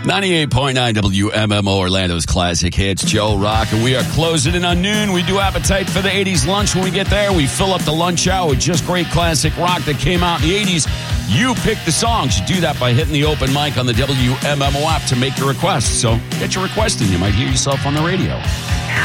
98.9 WMMO Orlando's classic hits, Joe Rock, and we are closing in on noon. We do Appetite for the 80s lunch. When we get there, we fill up the lunch hour with just great classic rock that came out in the 80s. You pick the songs. You do that by hitting the open mic on the WMMO app to make your request. So get your request in. You might hear yourself on the radio.